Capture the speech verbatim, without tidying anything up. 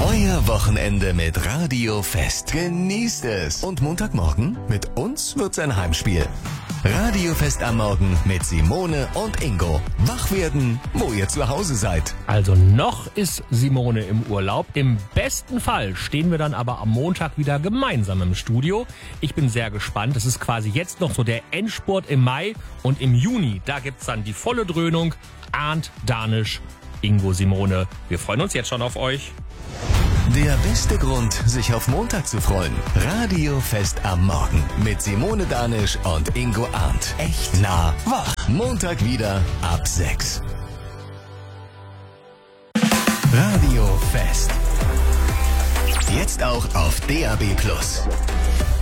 Euer Wochenende mit Radio Fest. Genießt es. Und Montagmorgen mit uns wird's ein Heimspiel. Radio Fest am Morgen mit Simone und Ingo. Wach werden, wo ihr zu Hause seid. Also noch ist Simone im Urlaub. Im besten Fall stehen wir dann aber am Montag wieder gemeinsam im Studio. Ich bin sehr gespannt. Es ist quasi jetzt noch so der Endspurt im Mai. Und im Juni, da gibt's dann die volle Dröhnung. Arndt, Danisch, Ingo, Simone. Wir freuen uns jetzt schon auf euch. Der beste Grund, sich auf Montag zu freuen. Radio Fest am Morgen mit Simone Danisch und Ingo Arndt. Echt nah wach. Montag wieder ab sechs. Radio Fest. Jetzt auch auf D A B plus.